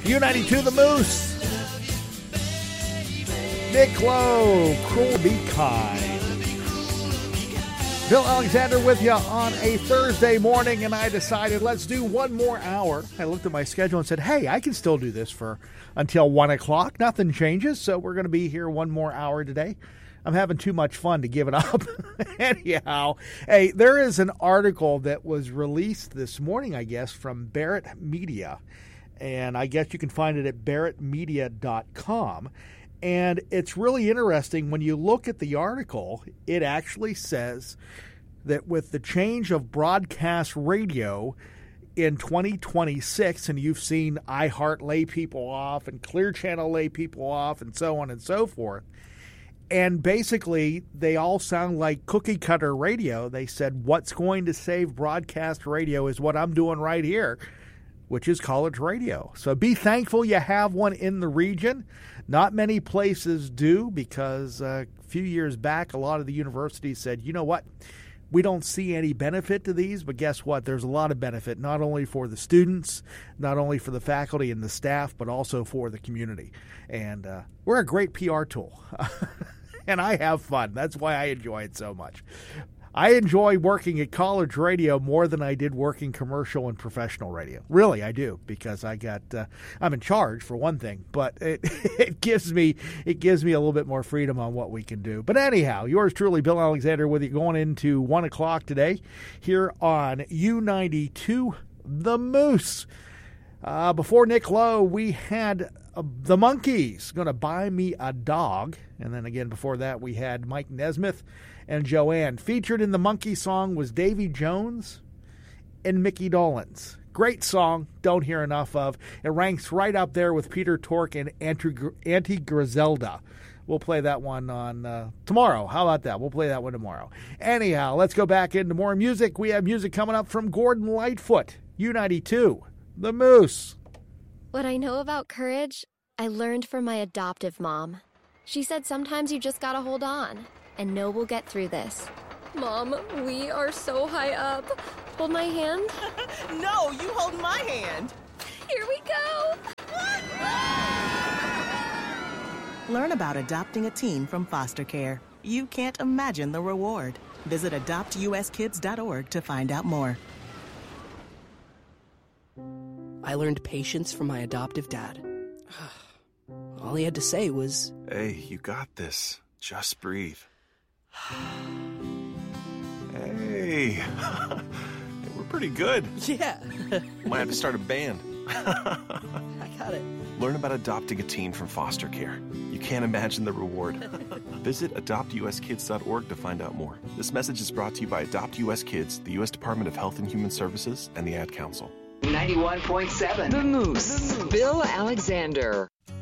U92 The Moose. Nick Lowe, Cruel Be Kind. Bill Alexander with you on a Thursday morning, and I decided let's do one more hour. I looked at my schedule and said, hey, I can still do this for until 1 o'clock. Nothing changes, so we're going to be here one more hour today. I'm having too much fun to give it up. Anyhow, hey, there is an article that was released this morning, I guess, from Barrett Media, and I guess you can find it at barrettmedia.com. And it's really interesting when you look at the article, it actually says that with the change of broadcast radio in 2026, and you've seen iHeart lay people off and Clear Channel lay people off and so on and so forth, and basically they all sound like cookie cutter radio. They said what's going to save broadcast radio is what I'm doing right here, which is college radio. So be thankful you have one in the region. Not many places do, because a few years back, a lot of the universities said, you know what, we don't see any benefit to these, but guess what? There's a lot of benefit, not only for the students, not only for the faculty and the staff, but also for the community. And we're a great PR tool. And I have fun. That's why I enjoy it so much. I enjoy working at college radio more than I did working commercial and professional radio. Really, I do, because I'm in charge for one thing, but it gives me a little bit more freedom on what we can do. But anyhow, yours truly, Bill Alexander, with you going into 1 o'clock today here on U92 The Moose. Before Nick Lowe, we had the Monkees, Gonna Buy Me a Dog. And then again, before that, we had Mike Nesmith and Joanne. Featured in the Monkey song was Davy Jones and Mickey Dolenz. Great song, don't hear enough of. It ranks right up there with Peter Tork and Auntie Griselda. We'll play that one on tomorrow. How about that? We'll play that one tomorrow. Anyhow, let's go back into more music. We have music coming up from Gordon Lightfoot, U92, The Moose. What I know about courage, I learned from my adoptive mom. She said sometimes you just gotta hold on and know we'll get through this. Mom, we are so high up. Hold my hand. No, you hold my hand. Here we go. Learn about adopting a teen from foster care. You can't imagine the reward. Visit adoptuskids.org to find out more. I learned patience from my adoptive dad. All he had to say was, "Hey, you got this. Just breathe." Hey, we're pretty good. yeah. Might have to start a band. I got it. Learn about adopting a teen from foster care. You can't imagine the reward. Visit adoptuskids.org to find out more. This message is brought to you by Adopt US Kids, the U.S. Department of Health and Human Services, and the Ad Council. 91.7 The Moose. Bill Alexander.